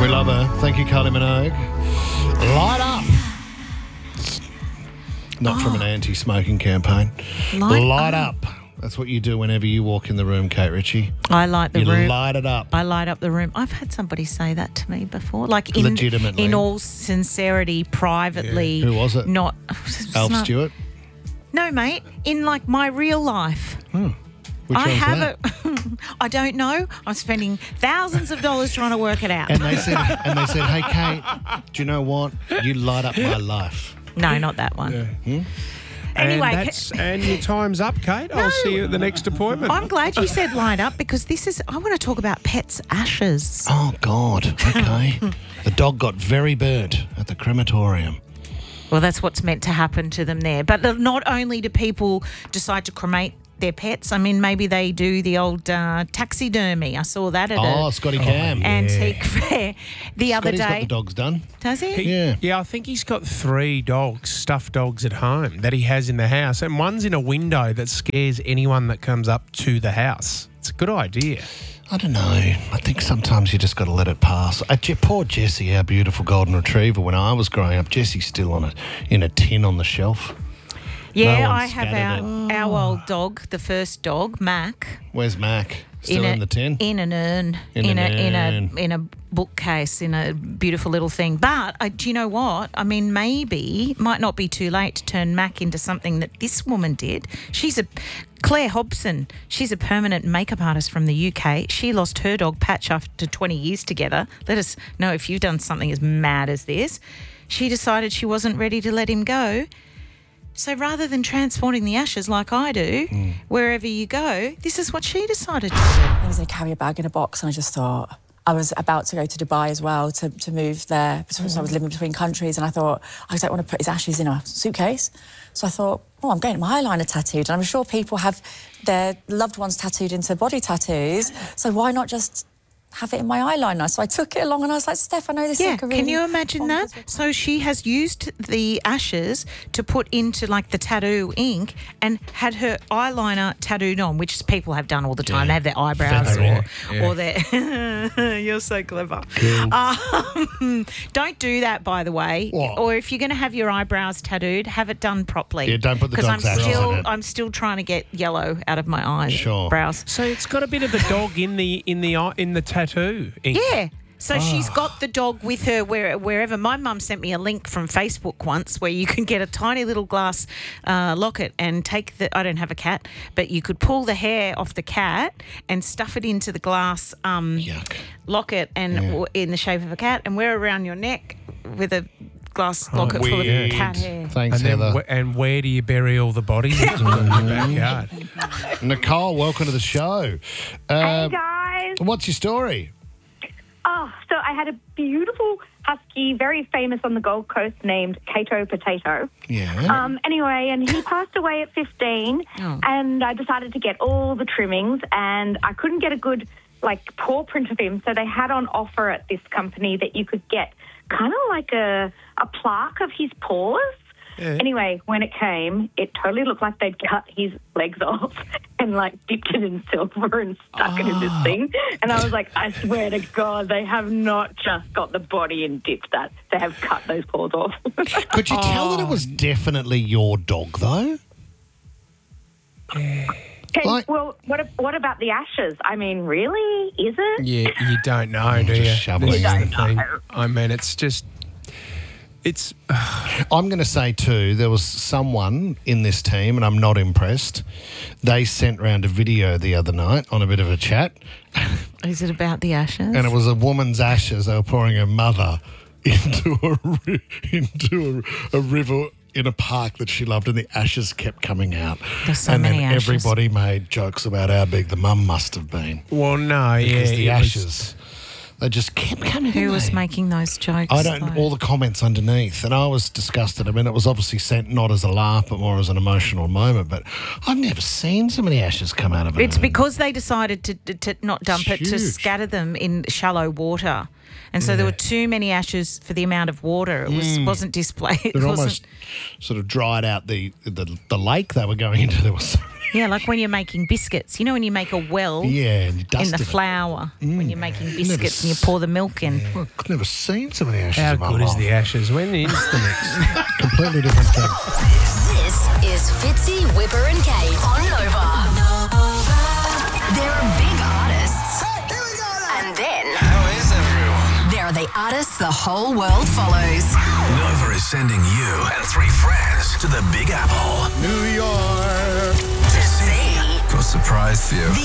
We love her. Thank you, Kylie Minogue. Light up. Not from an anti-smoking campaign. Light up. That's what you do whenever you walk in the room, Kate Ritchie. I light the room. You light it up. I light up the room. I've had somebody say that to me before. Like Legitimately. in all sincerity, privately. Yeah. Who was it? Not Alf Stewart? No, mate. In like my real life. Oh. Which I one's have that? it. I don't know. I'm spending thousands of dollars trying to work it out. And they said, hey, Kate, do you know what? You light up my life. No, not that one. Yeah. Anyway, and your time's up, Kate. I'll see you at the next appointment. I'm glad you said light up because I want to talk about pets' ashes. Oh, God. Okay. The dog got very burnt at the crematorium. Well, that's what's meant to happen to them there. But not only do people decide to cremate their pets, I mean, maybe they do the old taxidermy. I saw that at Scotty Cam. antique fair the other Scotty's got day. the dogs done. Does he? Yeah. Yeah, I think he's got 3 dogs, stuffed dogs at home that he has in the house. And one's in a window that scares anyone that comes up to the house. It's a good idea. I don't know. I think sometimes you just got to let it pass. Poor Jessie, our beautiful golden retriever, when I was growing up, Jessie's still in a tin on the shelf. Yeah, No one I have scattered our old dog, the first dog, Mac. Where's Mac? Still in the tin? In an urn. In a bookcase, in a beautiful little thing. But do you know what? I mean, maybe might not be too late to turn Mac into something that this woman did. Claire Hobson. She's a permanent makeup artist from the UK. She lost her dog Patch after 20 years together. Let us know if you've done something as mad as this. She decided she wasn't ready to let him go. So rather than transporting the ashes like I do, wherever you go, this is what she decided to do. I was in a carrier bag in a box and I just thought, I was about to go to Dubai as well to move there because I was living between countries and I thought, I don't want to put his ashes in a suitcase. So I thought, I'm going to my eyeliner tattooed and I'm sure people have their loved ones tattooed into body tattoos. So why not just have it in my eyeliner? So I took it along and I was like, Steph, I know this is like a really... Can you imagine that? So she has used the ashes to put into like the tattoo ink and had her eyeliner tattooed on, which people have done all the time. They have their eyebrows or their... You're so clever. Cool. Don't do that, by the way. What? Or if you're going to have your eyebrows tattooed, have it done properly. Yeah, don't put the dog's ashes in it. I'm still trying to get yellow out of my eyes. Sure. Brows. So it's got a bit of the dog in the tattoo ink. Yeah. So she's got the dog with her wherever. My mum sent me a link from Facebook once where you can get a tiny little glass locket and take I don't have a cat, but you could pull the hair off the cat and stuff it into the glass locket and in the shape of a cat and wear it around your neck with a glass locket full of cat hair. Thanks, And Heather. and where do you bury all the bodies? In the backyard. Nicole, welcome to the show. Hey, guys. What's your story? Oh, so I had a beautiful husky, very famous on the Gold Coast, named Cato Potato. Yeah. Anyway, and he passed away at 15, and I decided to get all the trimmings, and I couldn't get a good, paw print of him, so they had on offer at this company that you could get kind of like a plaque of his paws. Yeah. Anyway, when it came, it totally looked like they'd cut his legs off and dipped it in silver and stuck it in this thing. And I was like, I swear to God, they have not just got the body and dipped that. They have cut those paws off. Could you tell that it was definitely your dog, though? Okay, well, what about the ashes? I mean, really? Is it? Yeah, you don't know, do you? Shoveling This is in. the thing. I mean, it's just... It's. I'm going to say too, there was someone in this team, and I'm not impressed. They sent round a video the other night on a bit of a chat. Is it about the ashes? And it was a woman's ashes. They were pouring her mother into a river in a park that she loved, and the ashes kept coming out. There's so and many then ashes. everybody made jokes about how big the mum must have been. Well, no, Because the it was- ashes. They just kept coming. Who was making those jokes? I don't. though? All the comments underneath, and I was disgusted. I mean, it was obviously sent not as a laugh, but more as an emotional moment. But I've never seen so many ashes come out of it. It's because they decided to not dump it, to huge. scatter them in shallow water. And so there were too many ashes for the amount of water. It wasn't displayed. It almost sort of dried out the lake they were going into. There was so many Yeah, like when you're making biscuits. You know when you make a well Yeah, and you dust in the it. flour when you're making Never biscuits and you pour the milk in. Well, I've never seen so many ashes How in my good is life. the ashes? When is the next? Completely different thing. This is Fitzy, Whipper and Kate on Nova. There are big artists. And then How is everyone? there are the artists the whole world follows. Nova is sending you and 3 friends to the Big Apple. New York. To see Got a surprise for you.